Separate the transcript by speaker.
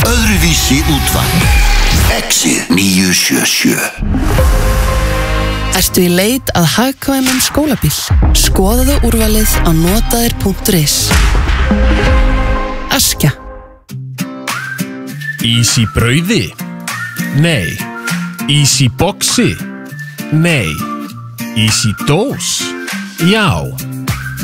Speaker 1: Öðruvísi útvarp. Exið 977.
Speaker 2: Ertu í leit að hagkvæmum skólabíl? Skoðaðu úrvalið á notaðir.is. Askja.
Speaker 3: Ís í brauði? Nei. Ís í boxi? Nei. Ís í dós? Já.